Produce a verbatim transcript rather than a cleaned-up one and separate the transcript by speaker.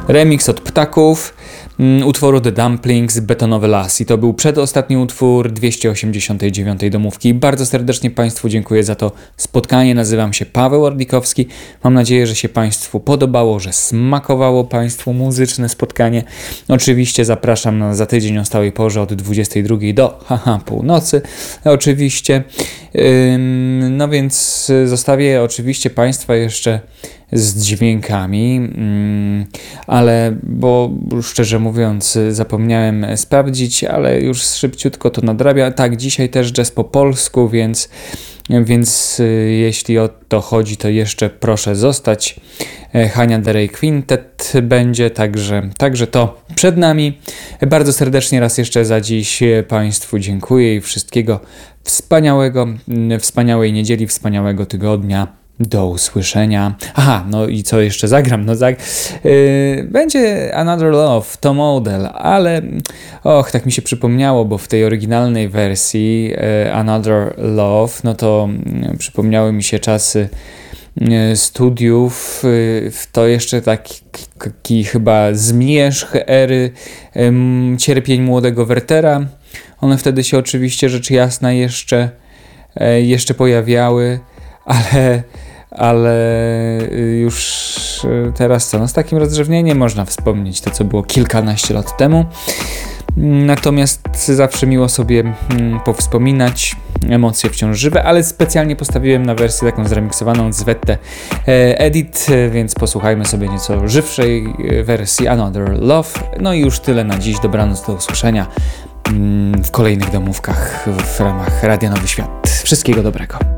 Speaker 1: remix od Ptaków utworu The Dumplings, Betonowy las. I to był przedostatni utwór dwieście osiemdziesiątej dziewiątej domówki. Bardzo serdecznie Państwu dziękuję za to spotkanie. Nazywam się Paweł Ordikowski. Mam nadzieję, że się Państwu podobało, że smakowało Państwu muzyczne spotkanie. Oczywiście zapraszam na za tydzień o stałej porze od dwudziestej drugiej do haha, północy. Oczywiście. Ym, no więc zostawię oczywiście Państwa jeszcze z dźwiękami, ym, ale bo szczerze mówiąc zapomniałem sprawdzić, ale już szybciutko to nadrabia. Tak, dzisiaj też jazz po polsku, więc, więc jeśli o to chodzi, to jeszcze proszę zostać. Hania Derej Quintet będzie, także, także to przed nami. Bardzo serdecznie raz jeszcze za dziś Państwu dziękuję i wszystkiego wspaniałego, wspaniałej niedzieli, wspaniałego tygodnia. Do usłyszenia. Aha, no i co jeszcze zagram? No zag... Yy, będzie Another Love, to model, ale och, tak mi się przypomniało, bo w tej oryginalnej wersji yy, Another Love, no to yy, przypomniały mi się czasy yy, studiów, yy, to jeszcze taki, taki chyba zmierzch ery yy, cierpień młodego Wertera. One wtedy się oczywiście rzecz jasna jeszcze, yy, jeszcze pojawiały, ale ale już teraz co? No z takim rozrzewnieniem można wspomnieć to, co było kilkanaście lat temu. Natomiast zawsze miło sobie powspominać, emocje wciąż żywe, ale specjalnie postawiłem na wersję taką zremiksowaną z Wette Edit, więc posłuchajmy sobie nieco żywszej wersji Another Love. No i już tyle na dziś. Dobranoc, do usłyszenia w kolejnych domówkach w ramach Radia Nowy Świat. Wszystkiego dobrego.